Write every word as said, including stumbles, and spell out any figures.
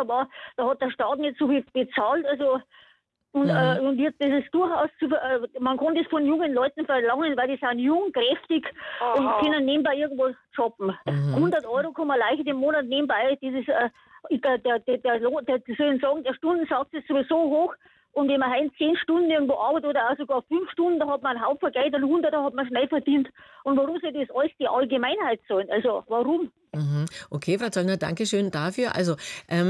Sache war, da hat der Staat nicht so viel bezahlt, also und, Mhm. äh, und jetzt, das ist durchaus, zu, äh, man kann das von jungen Leuten verlangen, weil die sind jung, kräftig und Aha. können nebenbei irgendwo shoppen. Mhm. hundert Euro kann man leicht im Monat nebenbei, dieses, äh, der, der, der, der, Lohn- der, die sollen sagen, der Stundensatz ist sowieso hoch. Und wenn man heute zehn Stunden irgendwo arbeitet oder auch sogar fünf Stunden, da hat man einen Haufen Geld und hundert, da hat man schnell verdient. Und warum soll das alles die Allgemeinheit zahlen? Also warum? Mhm. Okay, Frau Zollner, danke schön dafür. Also, ähm,